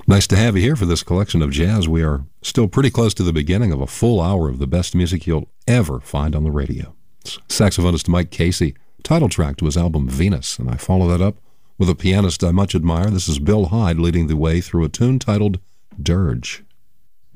Nice to have you here for this collection of jazz. We are still pretty close to the beginning of a full hour of the best music you'll ever find on the radio. It's saxophonist Mike Casey, title track to his album Venus, and I follow that up with a pianist I much admire. This is Bill Hyde leading the way through a tune titled Dirge.